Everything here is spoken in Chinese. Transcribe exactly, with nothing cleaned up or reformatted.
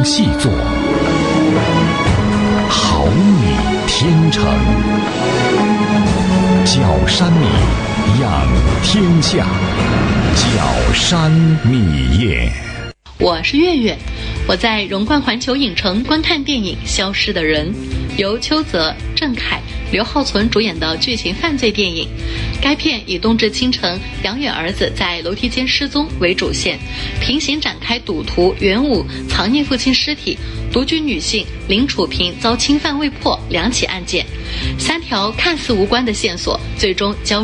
细作，好女天成，角山米养天下，角山米业。 我是月月，我在荣冠环球影城观看电影《消失的人》，由邱泽、郑恺、刘浩存主演的剧情犯罪电影。该片以冬至清晨杨远儿子在楼梯间失踪为主线，平行展开赌徒袁武藏匿父亲尸体、独居女性林楚平遭侵犯未破两起案件，三条看似无关的线索最终交